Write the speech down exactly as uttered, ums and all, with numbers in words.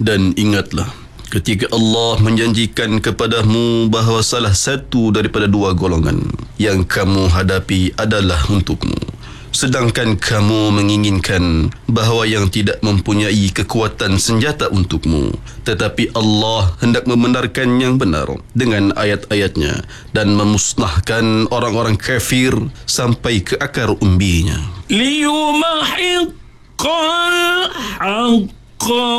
Dan ingatlah, ketika Allah menjanjikan kepadamu bahawa salah satu daripada dua golongan yang kamu hadapi adalah untukmu, sedangkan kamu menginginkan bahawa yang tidak mempunyai kekuatan senjata untukmu, tetapi Allah hendak membenarkan yang benar dengan ayat-ayatnya dan memusnahkan orang-orang kafir sampai ke akar umbinya. liyumahiqqal haqqa